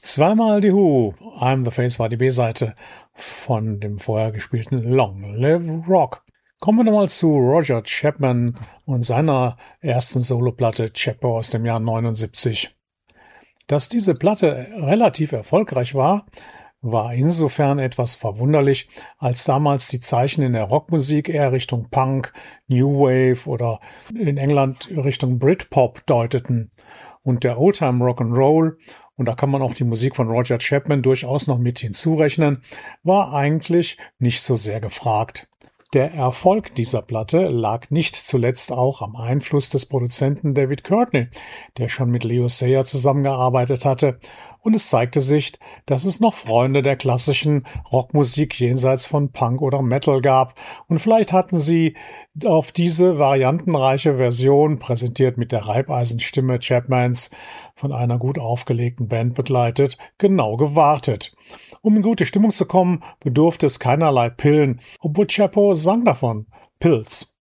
Zweimal die Who, I'm the Face war die B-Seite von dem vorher gespielten Long Live Rock. Kommen wir nochmal zu Roger Chapman und seiner ersten Soloplatte Chapo aus dem Jahr 79. Dass diese Platte relativ erfolgreich war, war insofern etwas verwunderlich, als damals die Zeichen in der Rockmusik eher Richtung Punk, New Wave oder in England Richtung Britpop deuteten. Und der Oldtime Rock'n'Roll, und da kann man auch die Musik von Roger Chapman durchaus noch mit hinzurechnen, war eigentlich nicht so sehr gefragt. Der Erfolg dieser Platte lag nicht zuletzt auch am Einfluss des Produzenten David Courtney, der schon mit Leo Sayer zusammengearbeitet hatte, und es zeigte sich, dass es noch Freunde der klassischen Rockmusik jenseits von Punk oder Metal gab, und vielleicht hatten sie auf diese variantenreiche Version, präsentiert mit der Reibeisenstimme Chapmans, von einer gut aufgelegten Band begleitet, genau gewartet. Um in gute Stimmung zu kommen, bedurfte es keinerlei Pillen, obwohl Chapo sang davon, Pills.